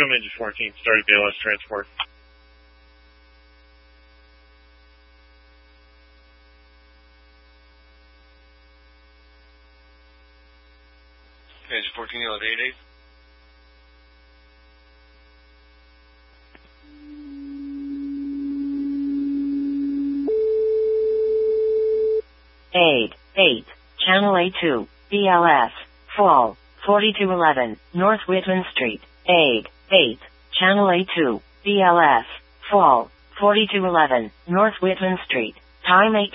Film Engine 14, started BLS transport. Engine 14, you'll have 88. Channel A2, BLS, Fall, 4211, North Whitman Street, 8, Channel A2, BLS, Fall, 4211, North Whitman Street, time 8